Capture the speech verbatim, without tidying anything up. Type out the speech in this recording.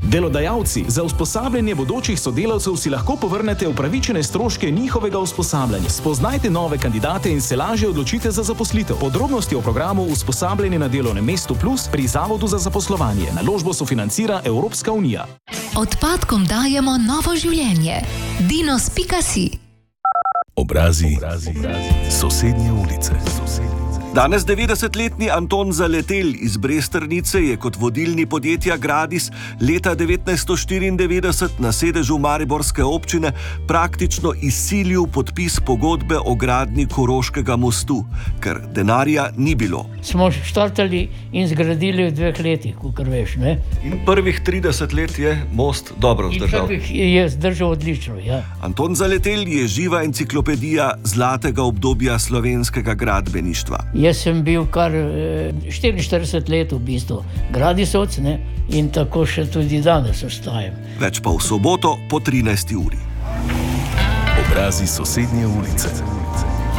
Delodajalci, za usposabljanje bodočih sodelavcev si lahko povrnete upravičene stroške njihovega usposabljanja. Spoznajte nove kandidate in se lažje odločite za zaposlitev. Podrobnosti o programu Usposabljanje na delovnem mestu plus pri Zavodu za zaposlovanje. Naložbo sofinancira Evropska unija. Odpadkom dajemo novo življenje. dinos pika si Obrazi, obrazi, sosednje ulice. Danes devetdesetletni Anton Zaletelj iz Bresternice je kot vodilni podjetja Gradis leta devetnajststo štiriindevetdeset na sedežu mariborske občine praktično izsilil podpis pogodbe o gradnji Koroškega mostu, ker denarja ni bilo. Smo štartali in zgradili v dveh letih, kakor veš, ne? In prvih trideset let je most dobro zdržal. In prvih je zdržal odlično, ja. Anton Zaletelj je živa enciklopedija zlatega obdobja slovenskega gradbeništva. Jaz sem bil kar štiriinštirideset let v bistvu gradisovc, ne, in tako še tudi danes ostajam. Več pa v soboto po trinajsti uri. Obrazi sosednje ulice.